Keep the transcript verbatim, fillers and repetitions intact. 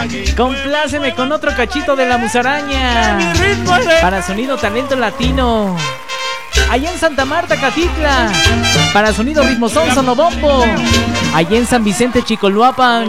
Compláceme con otro cachito de la musaraña. Para Sonido Talento Latino. Allá en Santa Marta, Catitla. Para Sonido Ritmo Son Sonobombo. Allá en San Vicente, Chicoluapan.